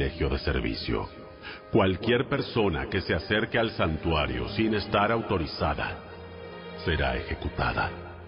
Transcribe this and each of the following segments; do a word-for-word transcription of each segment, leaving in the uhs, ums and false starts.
privilegio de servicio. Cualquier persona que se acerque al santuario sin estar autorizada será ejecutada.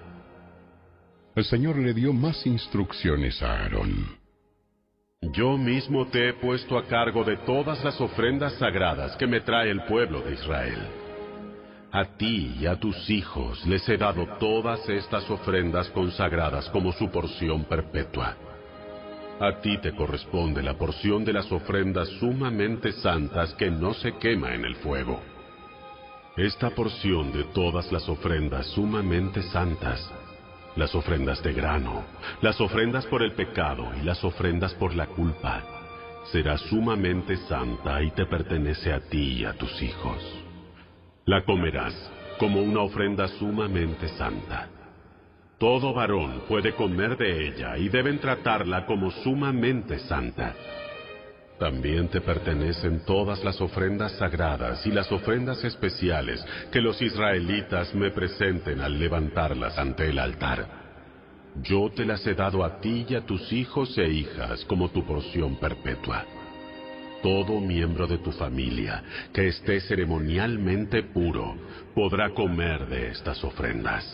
El Señor le dio más instrucciones a Aarón. Yo mismo te he puesto a cargo de todas las ofrendas sagradas que me trae el pueblo de Israel. A ti y a tus hijos les he dado todas estas ofrendas consagradas como su porción perpetua. A ti te corresponde la porción de las ofrendas sumamente santas que no se quema en el fuego. Esta porción de todas las ofrendas sumamente santas, las ofrendas de grano, las ofrendas por el pecado y las ofrendas por la culpa, será sumamente santa y te pertenece a ti y a tus hijos. La comerás como una ofrenda sumamente santa. Todo varón puede comer de ella y deben tratarla como sumamente santa. También te pertenecen todas las ofrendas sagradas y las ofrendas especiales que los israelitas me presenten al levantarlas ante el altar. Yo te las he dado a ti y a tus hijos e hijas como tu porción perpetua. Todo miembro de tu familia que esté ceremonialmente puro podrá comer de estas ofrendas.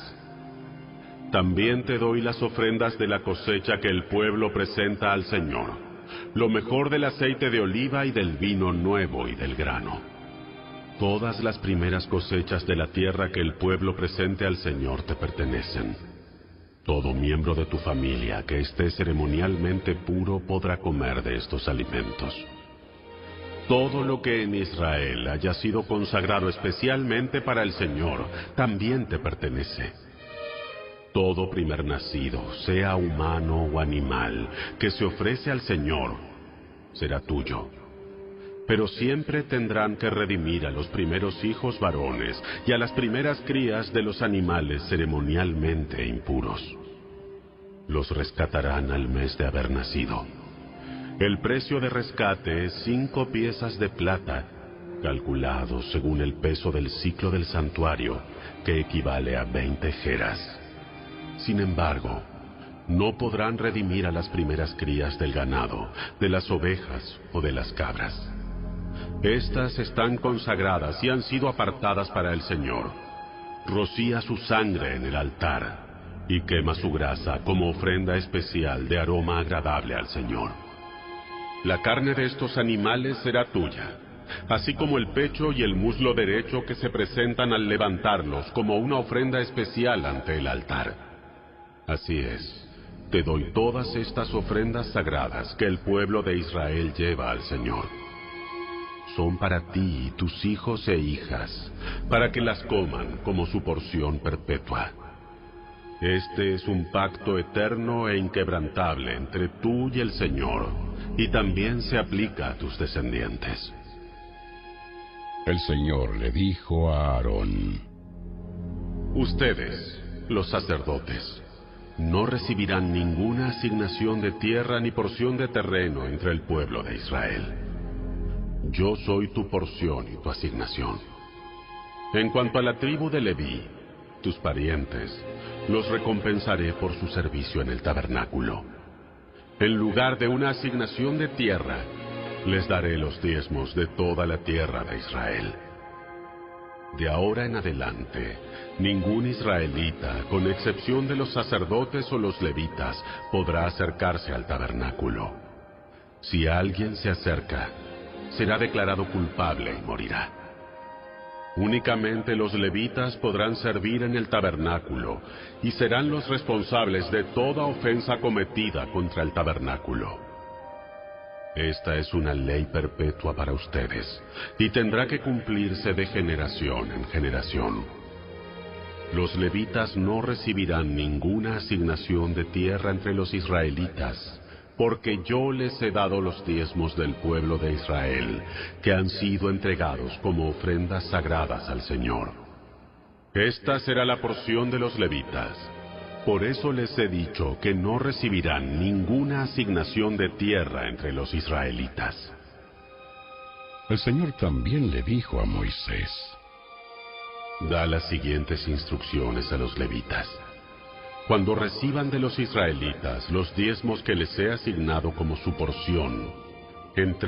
También te doy las ofrendas de la cosecha que el pueblo presenta al Señor, lo mejor del aceite de oliva y del vino nuevo y del grano. Todas las primeras cosechas de la tierra que el pueblo presente al Señor te pertenecen. Todo miembro de tu familia que esté ceremonialmente puro podrá comer de estos alimentos. Todo lo que en Israel haya sido consagrado especialmente para el Señor, también te pertenece. Todo primer nacido, sea humano o animal, que se ofrece al Señor, será tuyo. Pero siempre tendrán que redimir a los primeros hijos varones y a las primeras crías de los animales ceremonialmente impuros. Los rescatarán al mes de haber nacido. El precio de rescate es cinco piezas de plata, calculado según el peso del ciclo del santuario, que equivale a veinte geras. Sin embargo, no podrán redimir a las primeras crías del ganado, de las ovejas o de las cabras. Estas están consagradas y han sido apartadas para el Señor. Rocía su sangre en el altar y quema su grasa como ofrenda especial de aroma agradable al Señor. La carne de estos animales será tuya, así como el pecho y el muslo derecho que se presentan al levantarlos como una ofrenda especial ante el altar. Así es, te doy todas estas ofrendas sagradas que el pueblo de Israel lleva al Señor. Son para ti y tus hijos e hijas, para que las coman como su porción perpetua. Este es un pacto eterno e inquebrantable entre tú y el Señor, y también se aplica a tus descendientes. El Señor le dijo a Aarón: Ustedes, los sacerdotes, no recibirán ninguna asignación de tierra ni porción de terreno entre el pueblo de Israel. Yo soy tu porción y tu asignación. En cuanto a la tribu de Leví, tus parientes, los recompensaré por su servicio en el tabernáculo. En lugar de una asignación de tierra, les daré los diezmos de toda la tierra de Israel. De ahora en adelante, ningún israelita, con excepción de los sacerdotes o los levitas, podrá acercarse al tabernáculo. Si alguien se acerca, será declarado culpable y morirá. Únicamente los levitas podrán servir en el tabernáculo y serán los responsables de toda ofensa cometida contra el tabernáculo. Esta es una ley perpetua para ustedes y tendrá que cumplirse de generación en generación. Los levitas no recibirán ninguna asignación de tierra entre los israelitas, porque yo les he dado los diezmos del pueblo de Israel, que han sido entregados como ofrendas sagradas al Señor. Esta será la porción de los levitas. Por eso les he dicho que no recibirán ninguna asignación de tierra entre los israelitas. El Señor también le dijo a Moisés: Da las siguientes instrucciones a los levitas. Cuando reciban de los israelitas los diezmos que les he asignado como su porción, entre